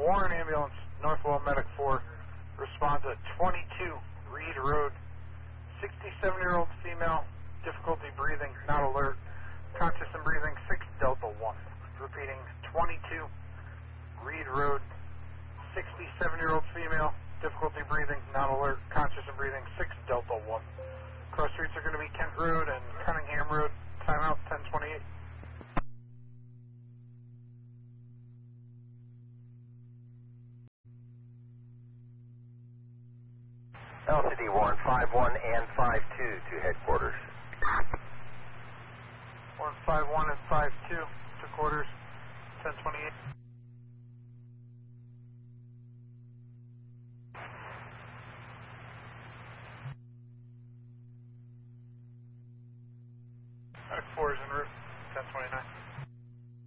Warren Ambulance, Northwell Medic 4, respond to 22 Reed Road, 67-year-old female, difficulty breathing, not alert, conscious and breathing, 6 Delta 1. Repeating, 22 Reed Road, 67-year-old female, difficulty breathing, not alert, conscious and breathing, 6 Delta 1. Cross streets are going to be Kent Road and Cunningham Road, timeout 1028. LCD Warren 5-1 and 5-2 to headquarters. Warren 5-1 and 5-2 to quarters, 1028.